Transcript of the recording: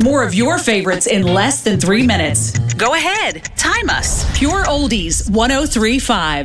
More of your favorites in less than 3 minutes. Go ahead, time us. Pure Oldies 103.5.